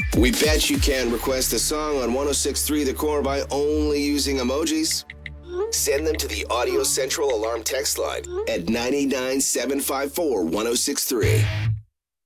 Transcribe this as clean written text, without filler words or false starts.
We bet you can request a song on 1063 The Core by only using emojis. Send them to the Audio Central Alarm text line at 989 754 1063.